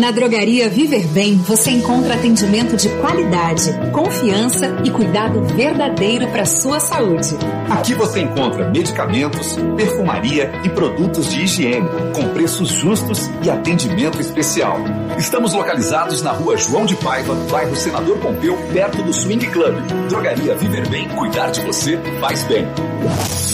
Na Drogaria Viver Bem, você encontra atendimento de qualidade, confiança e cuidado verdadeiro para sua saúde. Aqui você encontra medicamentos, perfumaria e produtos de higiene, com preços justos e atendimento especial. Estamos localizados na Rua João de Paiva, bairro Senador Pompeu, perto do Swing Club. Drogaria Viver Bem, cuidar de você faz bem.